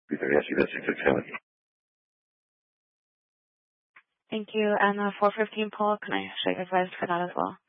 Thank you. And 415 Paul, can I show your advice for that as well?